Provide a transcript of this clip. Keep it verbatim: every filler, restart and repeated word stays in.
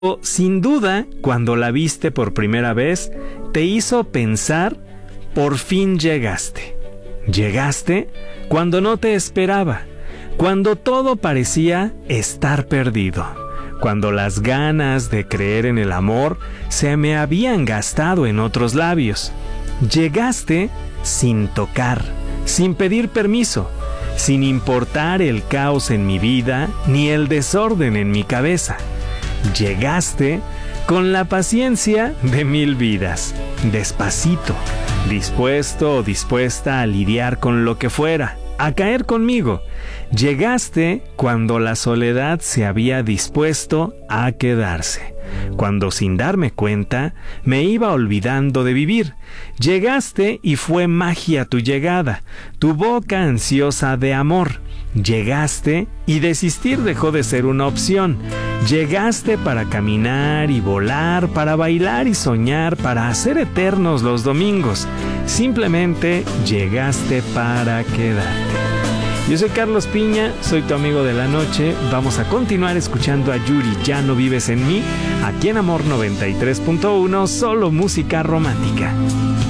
Sin duda, cuando la viste por primera vez, te hizo pensar, por fin llegaste. Llegaste cuando no te esperaba, cuando todo parecía estar perdido, cuando las ganas de creer en el amor se me habían gastado en otros labios. Llegaste sin tocar, sin pedir permiso, sin importar el caos en mi vida ni el desorden en mi cabeza. Llegaste con la paciencia de mil vidas, despacito, dispuesto o dispuesta a lidiar con lo que fuera, a caer conmigo. Llegaste cuando la soledad se había dispuesto a quedarse, cuando sin darme cuenta me iba olvidando de vivir. Llegaste y fue magia tu llegada, tu boca ansiosa de amor. Llegaste y desistir dejó de ser una opción. Llegaste para caminar y volar, para bailar y soñar, para hacer eternos los domingos. Simplemente llegaste para quedarte. Yo soy Carlos Piña, soy tu amigo de la noche. Vamos a continuar escuchando a Yuri, Ya no vives en mí, aquí en Amor noventa y tres punto uno, solo música romántica.